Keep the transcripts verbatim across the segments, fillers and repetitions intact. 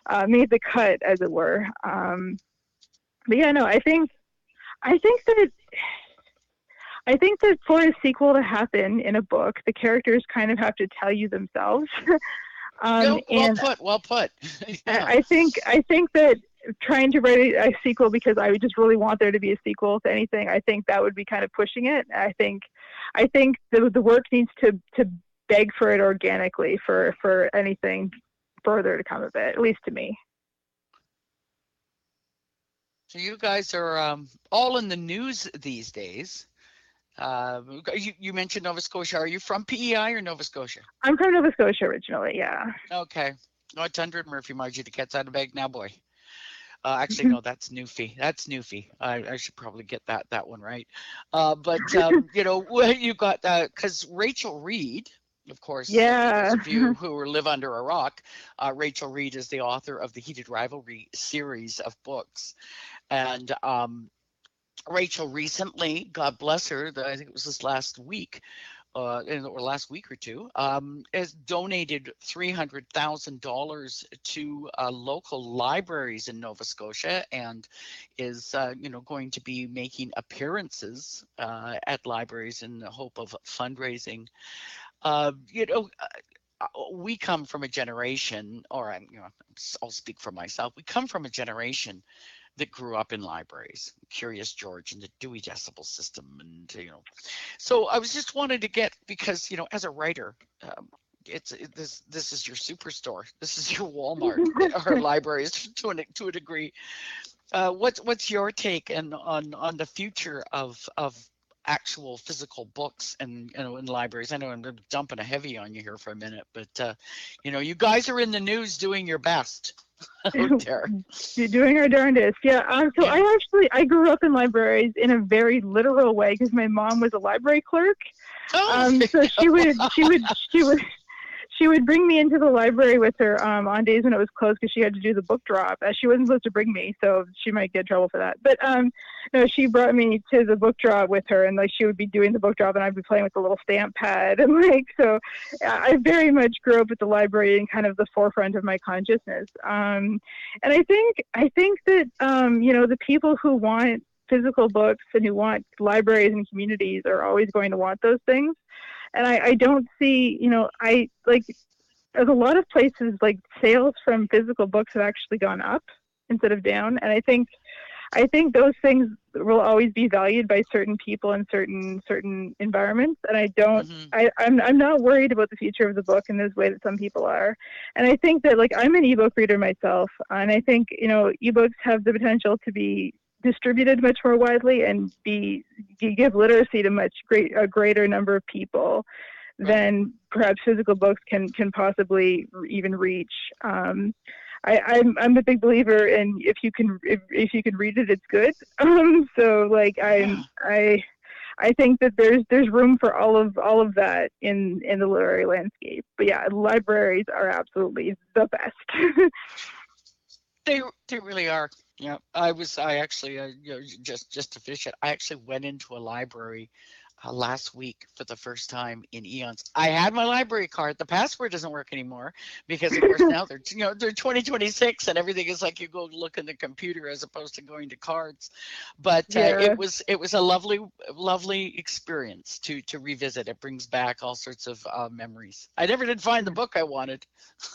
uh, made the cut, as it were. Um, but yeah, no, I think I think that I think that for a sequel to happen in a book, the characters kind of have to tell you themselves. um, No, well and put, well put. I, Yeah. I think I think that trying to write a, a sequel because I would just really want there to be a sequel to anything, I think that would be kind of pushing it. I think I think the the work needs to to beg for it organically for for anything further to come of it, at least to me. So you guys are um, all in the news these days. Uh, you, you mentioned Nova Scotia. Are you from P E I or Nova Scotia? I'm from Nova Scotia originally, yeah. Okay. Oh, it's one hundred Murphy Margie. The cat's out of the bag now, boy. Uh, actually, no, that's Newfie. That's Newfie. I, I should probably get that that one right. Uh, but um, you know, you got because uh, Rachel Reed, of course, uh, for those Yeah. of you who live under a rock, uh, Rachel Reed is the author of the Heated Rivalry series of books, and um, Rachel recently, God bless her, the, I think it was this last week, uh, in, or last week or two, um, has donated three hundred thousand dollars to uh, local libraries in Nova Scotia, and is, uh, you know, going to be making appearances uh, at libraries in the hope of fundraising. Uh, you know, uh, we come from a generation, or I'm, you know, I'll speak for myself. We come from a generation that grew up in libraries, Curious George and the Dewey Decimal System, and you know, so I was just wanted to get, because you know, as a writer, um, it's it, this this is your superstore, this is your Walmart, or libraries to a to a degree. Uh, what's what's your take and on on the future of of actual physical books and you know in libraries? I know I'm dumping a heavy on you here for a minute, but uh, you know, you guys are in the news doing your best out there. You're doing our darndest. Yeah. Um, so Yeah. I actually, I grew up in libraries in a very literal way because my mom was a library clerk. Oh, Um, so she would, she would, she would, she would bring me into the library with her um, on days when it was closed because she had to do the book drop. Uh, she wasn't supposed to bring me, so she might get in trouble for that. But um, no, she brought me to the book drop with her, and like she would be doing the book drop, and I'd be playing with the little stamp pad, and like so, I very much grew up at the library in kind of the forefront of my consciousness. Um, and I think I think that um, you know, the people who want physical books and who want libraries and communities are always going to want those things. And I, I don't see, you know, I like, there's a lot of places like sales from physical books have actually gone up instead of down. And I think, I think those things will always be valued by certain people in certain, certain environments. And I don't, mm-hmm. I, I'm, I'm not worried about the future of the book in this way that some people are. And I think that like, I'm an ebook reader myself. And I think, you know, ebooks have the potential to be distributed much more widely and be give literacy to much great a greater number of people Right. than perhaps physical books can can possibly even reach. Um, I, I'm I'm a big believer in if you can if, if you can read it, it's good. Um, so like I'm Yeah. I I think that there's there's room for all of all of that in in the literary landscape. But yeah, libraries are absolutely the best. They they really are. Yeah, I was I actually uh, you know, just just to finish it, I actually went into a library uh, last week for the first time in eons. I had my library card. The password doesn't work anymore because, of course, now they're you know they're twenty twenty-six and everything is like you go look in the computer as opposed to going to cards. But uh, Yeah. it was it was a lovely lovely experience to to revisit. It brings back all sorts of uh, memories. I never did find the book I wanted.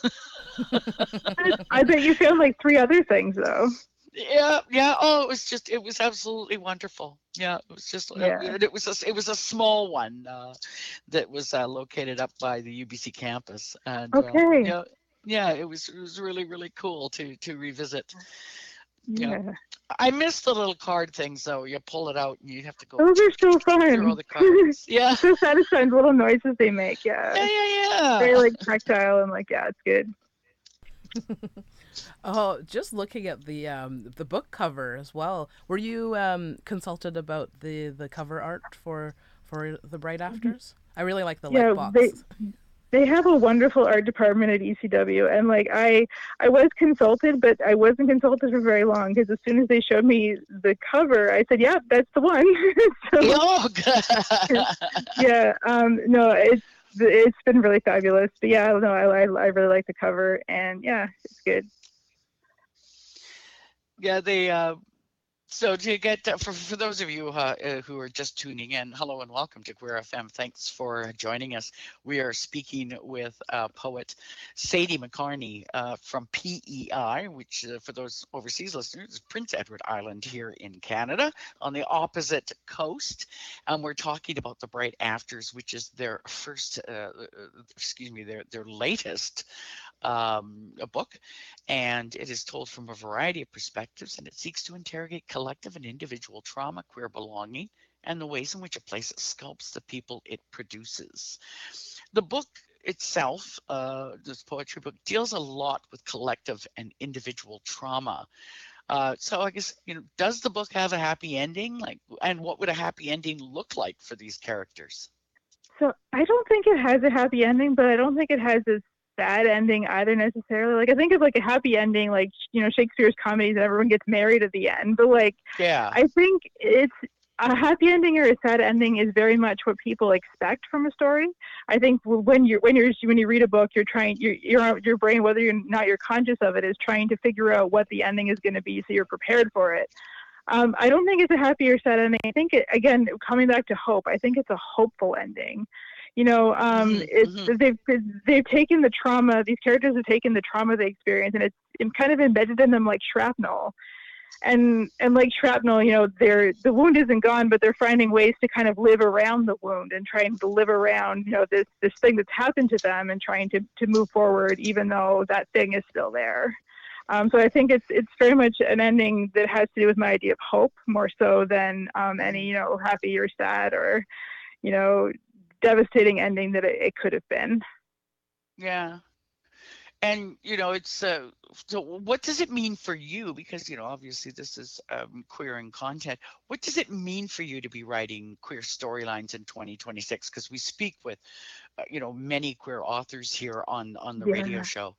I bet you found like three other things though. Yeah, yeah. Oh, it was just, it was absolutely wonderful. Yeah, it was just, uh, Yeah. and it was a, it was a small one uh, that was uh, located up by the U B C campus, and uh, Okay. yeah, yeah, it was it was really really cool to to revisit. Yeah, Yeah. I miss the little card things though. You pull it out and you have to go Those are so through all fun. the cards. Yeah, So satisfying, the little noises they make. yeah, Yeah. yeah, Very yeah. like tactile and like, yeah, it's good. Oh, just looking at the um the book cover as well. Were you um consulted about the the cover art for for the Bright Afters? I really like the Yeah, light they box. they have a wonderful art department at E C W, and like I I was consulted, but I wasn't consulted for very long because as soon as they showed me the cover, I said, "Yeah, that's the one." So Oh, yeah, um, no, it's it's been really fabulous. But yeah, no, I I, I really like the cover, and yeah, it's good. Yeah, they uh, so to get to, for for those of you uh, uh, who are just tuning in, hello and welcome to Queer F M. Thanks for joining us. We are speaking with uh, poet Sadie McCarney uh, from P E I, which uh, for those overseas listeners is Prince Edward Island here in Canada on the opposite coast. And we're talking about The Bright Afters, which is their first, uh, uh, excuse me, their their latest um, a book, and it is told from a variety of perspectives, and it seeks to interrogate collective and individual trauma, queer belonging, and the ways in which a place sculpts the people it produces. The book itself, uh, this poetry book, deals a lot with collective and individual trauma. Uh, so I guess, you know, does the book have a happy ending? Like, and what would a happy ending look like for these characters? So I don't think it has a happy ending, but I don't think it has a sad ending either necessarily. Like I think of like a happy ending, like, you know, Shakespeare's comedies and everyone gets married at the end. But like, Yeah. I think it's a happy ending or a sad ending is very much what people expect from a story. I think when you're when you're when you read a book, you're trying your your your brain, whether you're not you're conscious of it, is trying to figure out what the ending is going to be, so you're prepared for it. Um, I don't think it's a happy or sad ending. I think it, again, coming back to hope, I think it's a hopeful ending. You know, um, Mhm, it's mhm. they've they've taken the trauma. These characters have taken the trauma they experience, and it's, it's kind of embedded in them like shrapnel. And and like shrapnel, you know, they're the wound isn't gone, but they're finding ways to kind of live around the wound and trying to live around, you know, this this thing that's happened to them, and trying to to move forward, even though that thing is still there. Um, so I think it's it's very much an ending that has to do with my idea of hope more so than um, any, you know, happy or sad or, you know, devastating ending that it, it could have been. Yeah. And, you know, it's uh, so what does it mean for you? Because, you know, obviously this is um, queer in content. What does it mean for you to be writing queer storylines in twenty twenty-six? Because we speak with, uh, you know, many queer authors here on on the radio Yeah. show,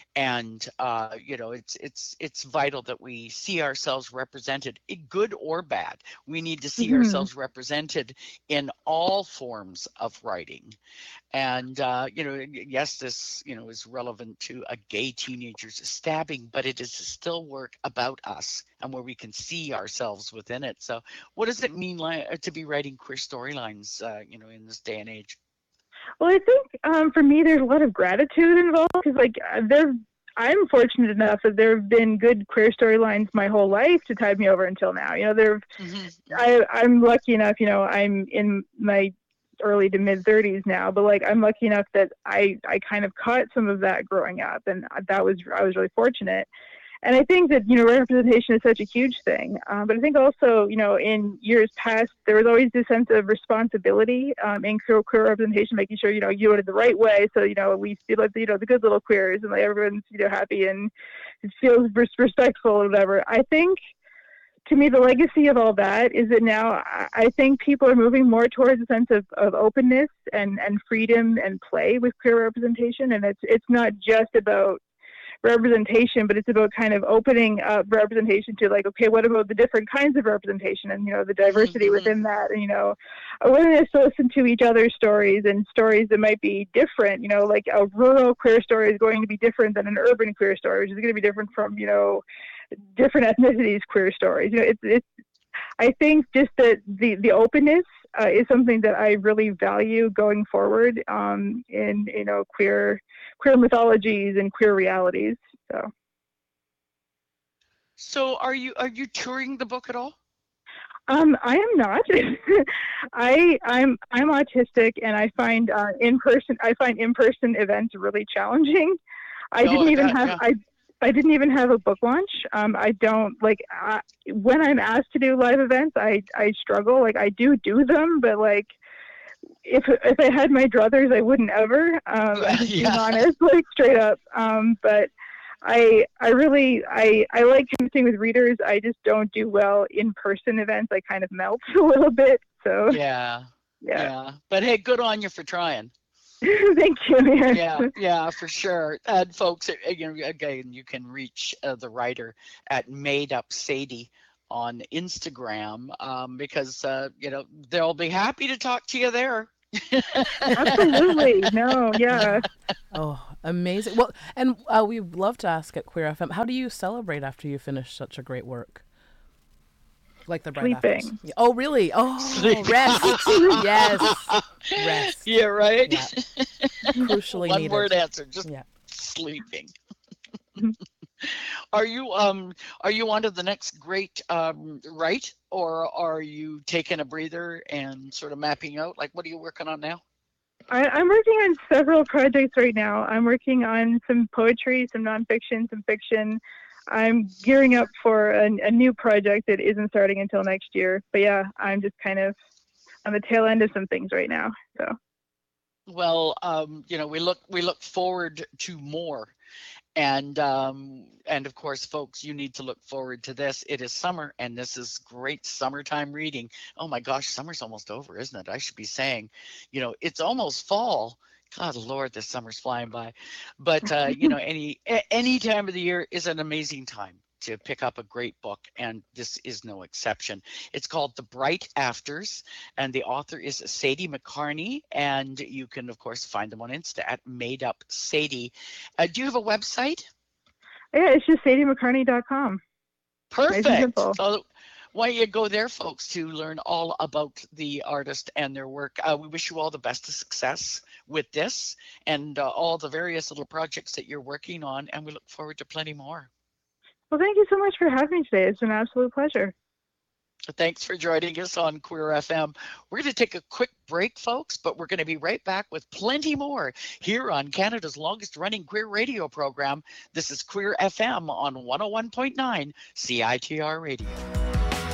and uh, you know, it's it's it's vital that we see ourselves represented, i- good or bad. We need to see Hmm. ourselves represented in all forms of writing. And, uh, you know, yes, this, you know, is relevant to a gay teenager's stabbing, but it is still work about us and where we can see ourselves within it. So what does it mean like, to be writing queer storylines, uh, you know, in this day and age? Well, I think um, for me, there's a lot of gratitude involved because, like, uh, there, I'm fortunate enough that there have been good queer storylines my whole life to tide me over until now. You know, there, Hmm. I, I'm lucky enough. You know, I'm in my early to mid thirties now, but like, I'm lucky enough that I, I kind of caught some of that growing up, and that was, I was really fortunate. And I think that, you know, representation is such a huge thing. Um, but I think also, you know, in years past, there was always this sense of responsibility um, in queer, queer representation, making sure, you know, you do it the right way. So, you know, we feel like, you know, the good little queers and like everyone's, you know, happy and feels res- respectful or whatever. I think, to me, the legacy of all that is that now I I think people are moving more towards a sense of, of openness and, and freedom and play with queer representation. And it's, it's not just about representation, but it's about kind of opening up representation to like, okay, what about the different kinds of representation and, you know, the Hmm. diversity Hmm. within that, and, you know, a willingness to listen to each other's stories and stories that might be different, you know, like a rural queer story is going to be different than an urban queer story, which is going to be different from, you know, different ethnicities queer stories. You know, it's, it's, I think just that the, the openness uh, is something that I really value going forward um, in, you know, queer queer mythologies and queer realities. So So are you are you touring the book at all? um, I am not. I I'm I'm autistic, and I find uh, in person I find in person events really challenging. I Oh, didn't I even bet, have yeah. I I didn't even have a book launch. Um, I don't like I, when I'm asked to do live events. I I struggle. Like I do do them, but like if if I had my druthers, I wouldn't ever. Um, I'm just being Yeah. honest, like straight up. Um, but I I really I I like connecting with readers. I just don't do well in person events. I kind of melt a little bit. So Yeah. yeah. Yeah. But hey, good on you for trying. Thank you, Mary. Yeah, yeah, for sure. And folks, uh, you know, again, you can reach uh, the writer at Made Up Sadie on Instagram um, because uh, you know they'll be happy to talk to you there. Absolutely. No, yeah. Oh, amazing. Well, and uh, we'd love to ask at Queer F M, how do you celebrate after you finish such a great work? Like the Bright Afters. Sleeping. Yeah. Oh, really? Oh, Sleep. rest. Yes. Rest. Yeah, right? Yeah. Crucially One needed. word answer, just Yeah. sleeping. Are you um are you on to the next great um write, or are you taking a breather and sort of mapping out? Like, what are you working on now? I, I'm working on several projects right now. I'm working on some poetry, some nonfiction, some fiction. I'm gearing up for a, a new project that isn't starting until next year. But yeah, I'm just kind of on the tail end of some things right now. So Well, um, you know, we look we look forward to more. And um, and of course, folks, you need to look forward to this. It is summer, and this is great summertime reading. Oh my gosh, summer's almost over, isn't it? I should be saying, you know, it's almost fall. God, Lord, this summer's flying by. But uh, you know, any a- any time of the year is an amazing time to pick up a great book, and this is no exception. It's called The Bright Afters, and the author is Sadie McCarney, and you can, of course, find them on Insta at Made Up Sadie. Uh, do you have a website? yeah, it's just sadie mccarney dot com. Perfect. simple. So why don't you go there, folks, to learn all about the artist and their work. Uh, we wish you all the best of success with this and uh, all the various little projects that you're working on, and we look forward to plenty more. Well, thank you so much for having me today. It's been an absolute pleasure. Thanks for joining us on Queer F M. We're going to take a quick break, folks, but we're going to be right back with plenty more here on Canada's longest running queer radio program. This is Queer F M on one oh one point nine C I T R Radio.